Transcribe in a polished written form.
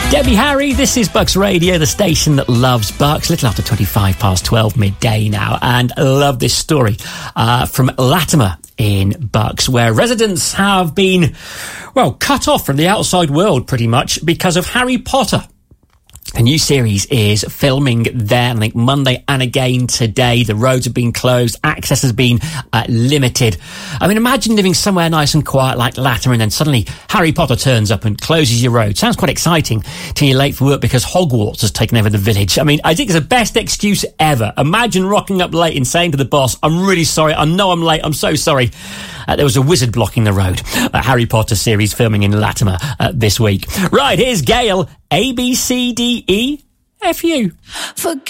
Debbie Harry, this is Bucks Radio, the station that loves Bucks. Little after 12 midday now, and I love this story from Latimer in Bucks, where residents have been, well, cut off from the outside world pretty much because of Harry Potter. A new series is filming there, I think Monday and again today. The roads have been closed. Access has been limited. I mean, imagine living somewhere nice and quiet like Latimer, and then suddenly Harry Potter turns up and closes your road. Sounds quite exciting till you're late for work because Hogwarts has taken over the village. I mean, I think it's the best excuse ever. Imagine rocking up late and saying to the boss, I'm really sorry. I know I'm late. I'm so sorry. There was a wizard blocking the road. Harry Potter series filming in Latimer this week. Right, here's Gail. ABCDEFU.